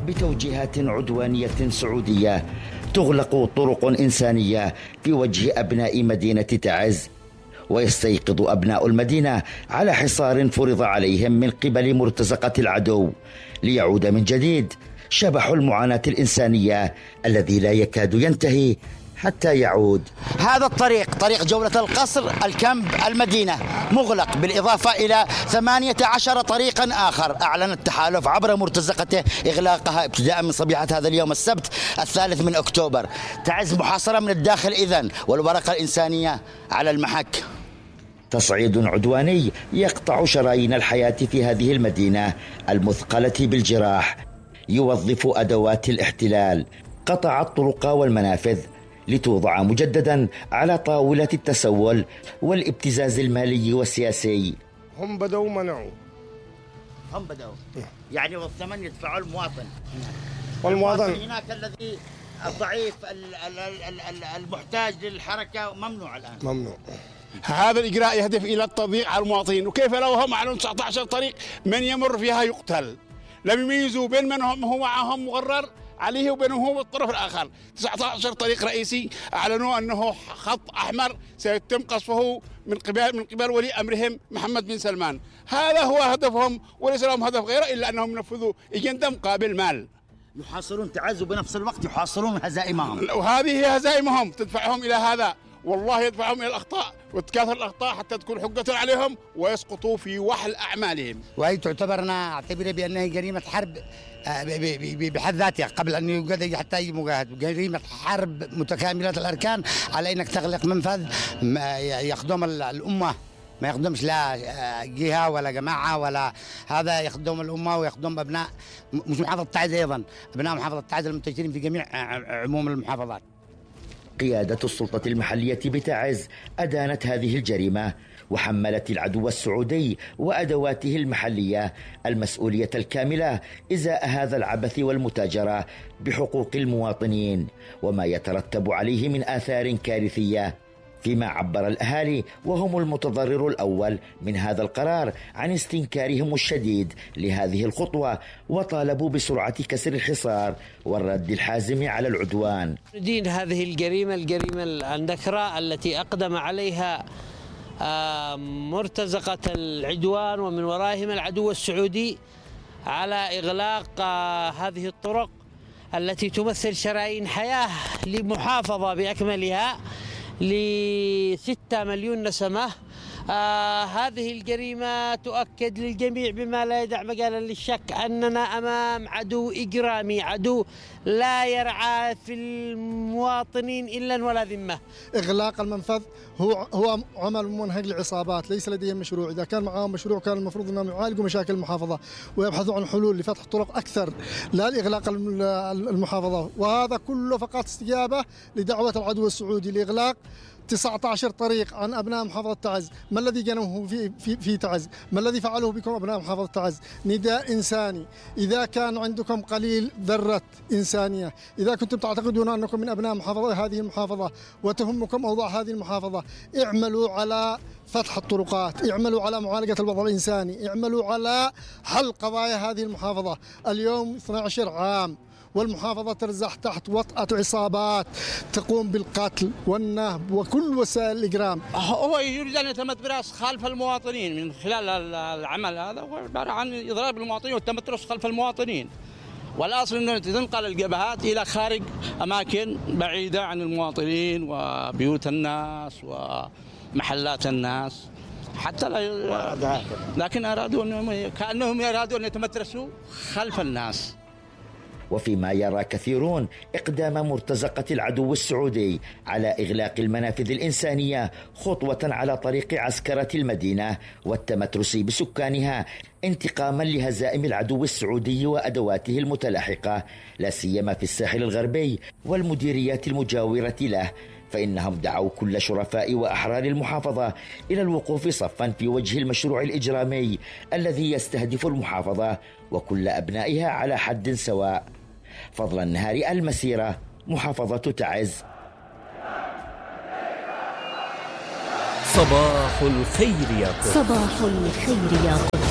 بتوجيهات عدوانية سعودية تغلق طرق إنسانية في وجه أبناء مدينة تعز، ويستيقظ أبناء المدينة على حصار فرض عليهم من قبل مرتزقة العدو، ليعود من جديد شبح المعاناة الإنسانية الذي لا يكاد ينتهي حتى يعود. هذا الطريق، طريق جولة القصر الكامب المدينة، مغلق، بالإضافة إلى 18 طريقا آخر أعلن التحالف عبر مرتزقته إغلاقها ابتداء من صبيحة هذا اليوم السبت 3 من أكتوبر. تعز محاصرة من الداخل إذن، والورقة الإنسانية على المحك. تصعيد عدواني يقطع شرايين الحياة في هذه المدينة المثقلة بالجراح، يوظف أدوات الاحتلال، قطع الطرق والمنافذ لتوضع مجددا على طاولة التسول والابتزاز المالي والسياسي. هم بدأوا منعوا، يعني والثمن يدفعه المواطن، والمواطن هناك الذي الضعيف المحتاج للحركة ممنوع الآن، ممنوع. هذا الإجراء يهدف إلى التضييق على المواطنين، وكيف لو هم على 19 طريق من يمر فيها يقتل. لم يميزوا بين من هو معهم مغرر عليه وبينهم هو الطرف الآخر. 19 طريق رئيسي أعلنوا أنه خط أحمر سيتم قصفه من قبل ولي أمرهم محمد بن سلمان. هذا هو هدفهم، وليس لهم هدف غيره إلا أنهم ينفذوا أجندة مقابل مال. يحاصرون تعز وبنفس الوقت يحاصرون هزائمهم، وهذه هي هزائمهم تدفعهم إلى هذا، والله يدفعهم إلى الأخطاء، وتكاثر الأخطاء حتى تكون حجة عليهم ويسقطوا في وحل أعمالهم. وهي أعتبرها بأنها جريمة حرب بحد ذاتها قبل أن يوجد حتى أي مجاهد، جريمة حرب متكاملة الأركان على أنك تغلق منفذ يخدم الأمة، ما يخدمش لا جهة ولا جماعة ولا هذا، يخدم الأمة ويخدم أبناء مش محافظة تعز، أيضا أبناء محافظة تعز المنتشرين في جميع عموم المحافظات. قيادة السلطة المحلية بتعز أدانت هذه الجريمة، وحملت العدو السعودي وأدواته المحلية المسؤولية الكاملة إزاء هذا العبث والمتاجرة بحقوق المواطنين وما يترتب عليه من آثار كارثية. فيما عبر الأهالي وهم المتضرر الأول من هذا القرار عن استنكارهم الشديد لهذه الخطوة، وطالبوا بسرعة كسر الحصار والرد الحازم على العدوان. ندين هذه الجريمة النكرة التي أقدم عليها مرتزقة العدوان ومن ورائهم العدو السعودي على إغلاق هذه الطرق التي تمثل شرايين حياة لمحافظة بأكملها ل6 مليون نسمة. هذه الجريمة تؤكد للجميع بما لا يدع مجالا للشك أننا أمام عدو إجرامي، عدو لا يرعى في المواطنين إلا ولا ذمة. إغلاق المنفذ هو عمل منهج لعصابات ليس لديهم مشروع. إذا كان معهم مشروع كان المفروض أنهم يعالجوا مشاكل المحافظة ويبحثوا عن حلول لفتح طرق أكثر لا لإغلاق المحافظة، وهذا كله فقط استجابة لدعوة العدو السعودي لإغلاق 19 طريق عن أبناء محافظة تعز. ما الذي جنوه في تعز؟ ما الذي فعلوه بكم أبناء محافظة تعز؟ نداء إنساني. إذا كان عندكم قليل ذرة إنسانية، إذا كنتم تعتقدون أنكم من أبناء هذه المحافظة وتهمكم أوضاع هذه المحافظة، اعملوا على فتح الطرقات، اعملوا على معالجة الوضع الإنساني، اعملوا على حل قضايا هذه المحافظة. اليوم 12 عام والمحافظة ترزح تحت وطأة عصابات تقوم بالقتل والنهب وكل وسائل الإجرام. هو يريد أن يتمترس خلف المواطنين من خلال العمل هذا، هو عبارة عن إضراب المواطنين والتمترس خلف المواطنين، والأصل أنه تنقل الجبهات إلى خارج أماكن بعيدة عن المواطنين وبيوت الناس ومحلات الناس، حتى لكن أرادوا كأنهم يرادوا أن يتمترسوا خلف الناس. وفيما يرى كثيرون إقدام مرتزقة العدو السعودي على إغلاق المنافذ الإنسانية خطوة على طريق عسكرة المدينة والتمترس بسكانها انتقاما لهزائم العدو السعودي وأدواته المتلاحقة، لا سيما في الساحل الغربي والمديريات المجاورة له، فإنهم دعوا كل شرفاء وأحرار المحافظة إلى الوقوف صفا في وجه المشروع الإجرامي الذي يستهدف المحافظة وكل أبنائها على حد سواء. فضل النهار المسيرة، محافظة تعز. صباح الخير يا قدس. صباح الخير يا قدس.